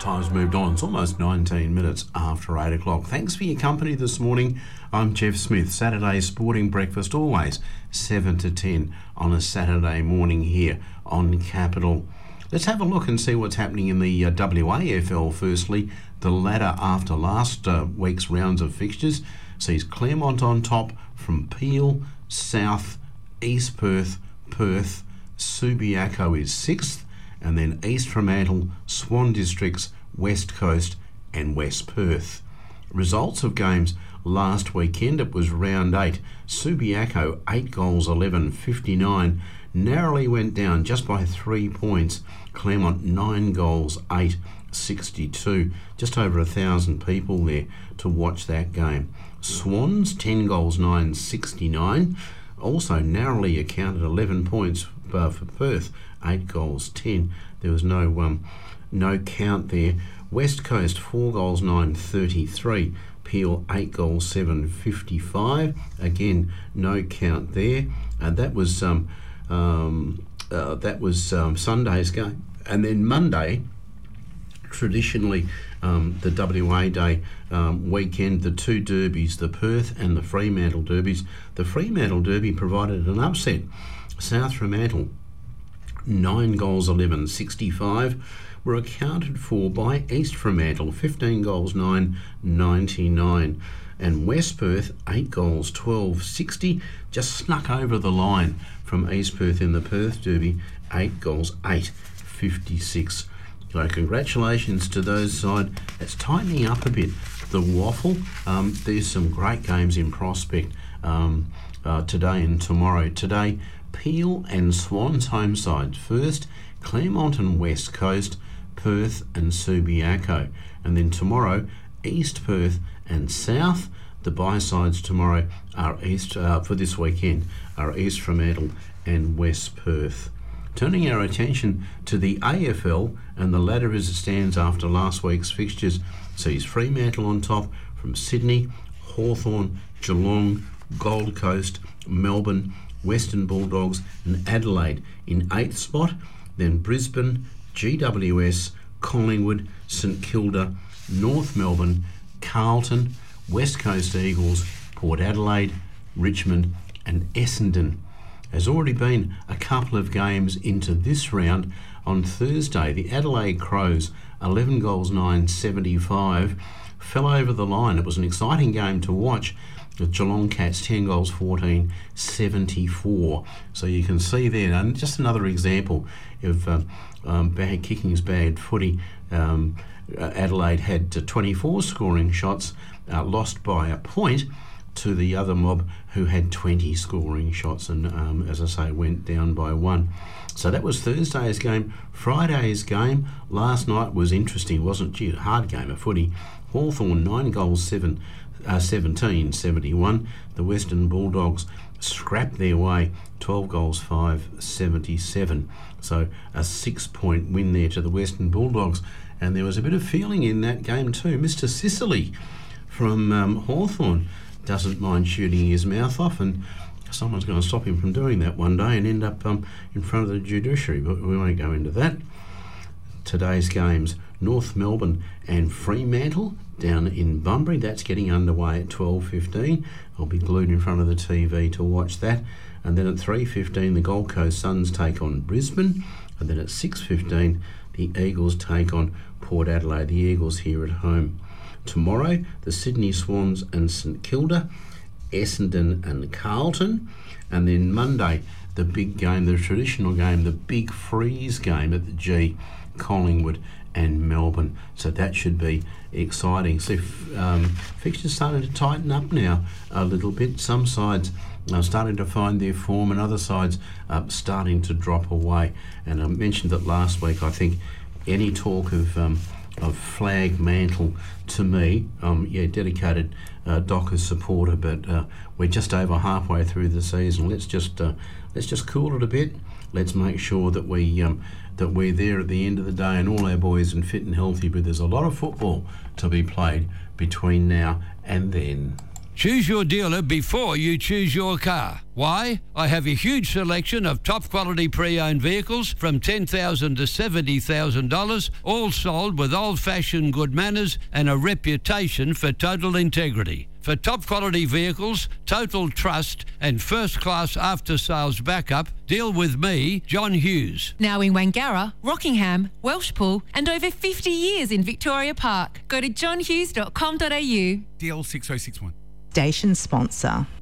Time's moved on. It's almost 19 minutes after 8 o'clock. Thanks for your company this morning. I'm Jeff Smith. Saturday sporting breakfast, always 7 to 10 on a Saturday morning here on Capital. Let's have a look and see what's happening in the WAFL. Firstly, the ladder after last week's rounds of fixtures sees Claremont on top from Peel, South, East Perth, Perth. Subiaco is 6th, and then East Fremantle, Swan Districts, West Coast and West Perth. Results of games last weekend, it was round 8. Subiaco 8 goals 11-59, narrowly went down just by 3 points. Claremont 9 goals 8-62, just over 1,000 people there to watch that game. Swans 10 goals 9-69, also narrowly accounted 11 points for Perth, 8 goals 10. There was no count there. West Coast 4 goals 9-33. Peel 8 goals 7-55. Again, no count there. And that was Sunday's game. And then Monday, traditionally the WA Day weekend, the two derbies, the Perth and the Fremantle derbies. The Fremantle derby provided an upset. South Fremantle 9 goals 11-65 were accounted for by East Fremantle 15 goals 9-99, and West Perth 8 goals 12-60 just snuck over the line from East Perth in the Perth derby, 8 goals 8-56. So congratulations to those side. It's tightening up a bit. The waffle, there's some great games in prospect today and tomorrow. Today, Peel and Swans home sides first, Claremont and West Coast, Perth and Subiaco. And then tomorrow, East Perth and South. The bye-sides tomorrow are for this weekend are East Fremantle and West Perth. Turning our attention to the AFL, and the ladder as it stands after last week's fixtures sees Fremantle on top from Sydney, Hawthorn, Geelong, Gold Coast, Melbourne, Western Bulldogs and Adelaide in 8th spot, then Brisbane, GWS, Collingwood, St Kilda, North Melbourne, Carlton, West Coast Eagles, Port Adelaide, Richmond and Essendon. There's already been a couple of games into this round. On Thursday, the Adelaide Crows, 11 goals 9-75, fell over the line. It was an exciting game to watch. The Geelong Cats 10 goals 14-74. So you can see there, and just another example of bad kicking's bad footy. Adelaide had 24 scoring shots, lost by a point to the other mob who had 20 scoring shots, and as I say, went down by 1. So that was Thursday's game. Friday's game last night was interesting, wasn't it? Hard game of footy. Hawthorn 9 goals 17-71. The Western Bulldogs scrapped their way, 12 goals 5-77. So a 6-point win there to the Western Bulldogs. And there was a bit of feeling in that game too. Mr. Sicily from Hawthorn doesn't mind shooting his mouth off, and someone's going to stop him from doing that one day and end up in front of the judiciary, but we won't go into that. Today's games, North Melbourne and Fremantle down in Bunbury. That's getting underway at 12:15. I'll be glued in front of the TV to watch that. And then at 3:15, the Gold Coast Suns take on Brisbane. And then at 6:15, the Eagles take on Port Adelaide. The Eagles here at home. Tomorrow, the Sydney Swans and St Kilda, Essendon and Carlton. And then Monday, the big game, the traditional game, the big freeze game at the G, Collingwood and Melbourne. So that should be exciting. So fixtures starting to tighten up now a little bit. Some sides are starting to find their form, and other sides are starting to drop away. And I mentioned that last week. I think any talk of flag mantle to me, dedicated Dockers supporter, but we're just over halfway through the season. Let's just cool it a bit. Let's make sure that we're there at the end of the day and all our boys are fit and healthy. But there's a lot of football to be played between now and then. Choose your dealer before you choose your car. Why? I have a huge selection of top quality pre-owned vehicles from $10,000 to $70,000, all sold with old-fashioned good manners and a reputation for total integrity. For top quality vehicles, total trust and first-class after-sales backup, deal with me, John Hughes. Now in Wangara, Rockingham, Welshpool and over 50 years in Victoria Park. Go to johnhughes.com.au. DL 6061. Station sponsor.